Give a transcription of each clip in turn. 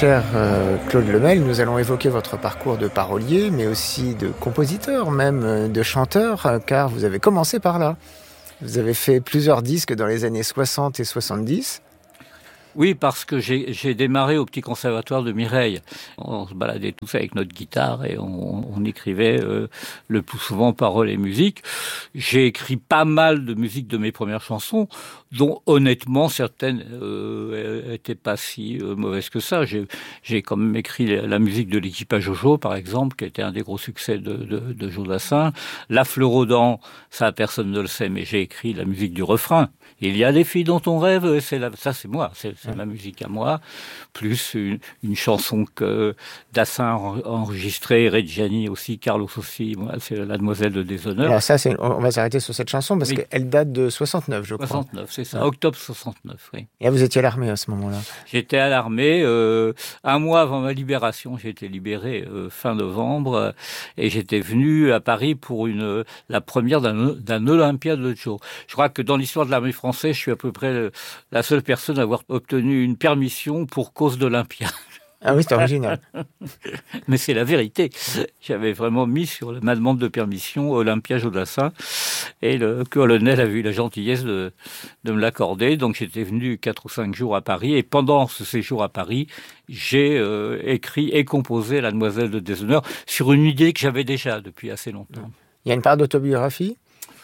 cher Claude Lemel, nous allons évoquer votre parcours de parolier, mais aussi de compositeur, même de chanteur, car vous avez commencé par là. Vous avez fait plusieurs disques dans les années 60 et 70. Oui, parce que j'ai démarré au petit conservatoire de Mireille. On se baladait tous avec notre guitare et on écrivait le plus souvent paroles et musique. J'ai écrit pas mal de musique de mes premières chansons, dont honnêtement certaines étaient pas si mauvaises que ça. J'ai quand même écrit la musique de l'équipage Jojo, par exemple, qui était un des gros succès de Joe Dassin. La Fleur aux dents, ça personne ne le sait, mais j'ai écrit la musique du refrain. Il y a des filles dont on rêve, ça c'est moi, c'est ma musique à moi, plus une chanson que Dassin a enregistrée, Reggiani aussi, Carlos aussi, moi, c'est La Demoiselle de Déshonneur. Alors ça, on va s'arrêter sur cette chanson parce qu'elle date de 69, je crois. 69, c'est ça, octobre 69, oui. Et là, vous étiez à l'armée à ce moment-là? J'étais à l'armée, un mois avant ma libération, j'ai été libéré fin novembre, et j'étais venu à Paris pour la première d'un Olympia de Joe. Je crois que dans l'histoire de l'armée française, je suis à peu près la seule personne à avoir obtenu une permission pour cause d'Olympia. Ah oui, c'est original. Mais c'est la vérité. J'avais vraiment mis sur ma demande de permission Olympia Joe Dassin, et le colonel a eu la gentillesse de me l'accorder. Donc j'étais venu 4 ou 5 jours à Paris, et pendant ce séjour à Paris, j'ai écrit et composé La Demoiselle de Déshonneur sur une idée que j'avais déjà depuis assez longtemps. Il y a une part d'autobiographie?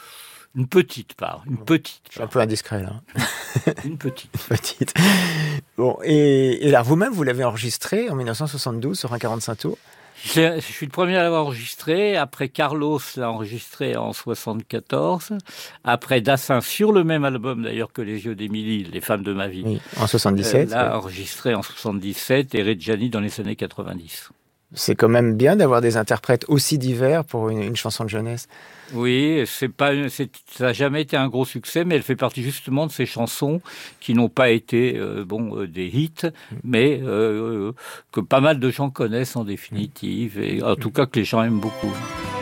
Une petite part. Je suis un peu indiscret, là. Une petite. Petite. Bon, et alors vous-même, vous l'avez enregistré en 1972 sur un 45 tours? Je suis le premier à l'avoir enregistré. Après, Carlos l'a enregistré en 74. Après, Dassin, sur le même album d'ailleurs que Les yeux d'Émilie, Les femmes de ma vie. Oui, en 77. L'a enregistré en 77, et Reggiani dans les années 90. C'est quand même bien d'avoir des interprètes aussi divers pour une chanson de jeunesse. Oui, ça n'a jamais été un gros succès, mais elle fait partie justement de ces chansons qui n'ont pas été des hits, mais que pas mal de gens connaissent en définitive, et en tout cas que les gens aiment beaucoup.